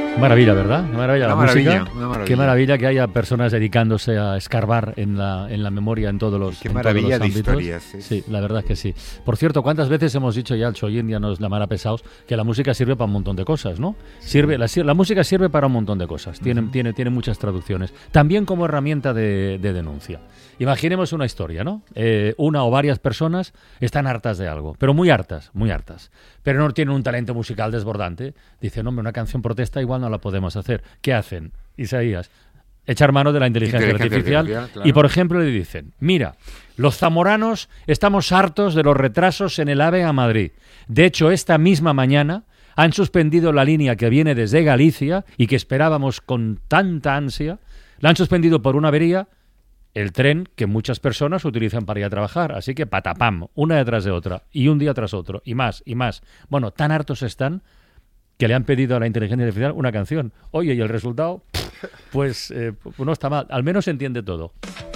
Maravilla, ¿verdad? Qué maravilla la música. Una maravilla. Qué maravilla que haya personas dedicándose a escarbar en la memoria en todos los ámbitos. Qué maravilla de historias. Sí, la verdad es que sí. Por cierto, ¿cuántas veces hemos dicho ya, el Choyin ya nos llamará pesados, que la música sirve para un montón de cosas, ¿no? La música sirve para un montón de cosas. Tiene muchas traducciones. También como herramienta de denuncia. Imaginemos una historia, ¿no? Una o varias personas están hartas de algo, pero muy hartas, pero no tienen un talento musical desbordante. Dicen, hombre, una canción protesta igual no la podemos hacer. ¿Qué hacen? Isaías, echar mano de la inteligencia artificial. Claro. Y, por ejemplo, le dicen, mira, los zamoranos estamos hartos de los retrasos en el AVE a Madrid. De hecho, esta misma mañana han suspendido la línea que viene desde Galicia y que esperábamos con tanta ansia. La han suspendido por una avería. El tren que muchas personas utilizan para ir a trabajar. Así que patapam, una detrás de otra, y un día tras otro, y más, y más. Bueno, tan hartos están que le han pedido a la inteligencia artificial una canción. Oye, y el resultado, pues no está mal. Al menos se entiende todo.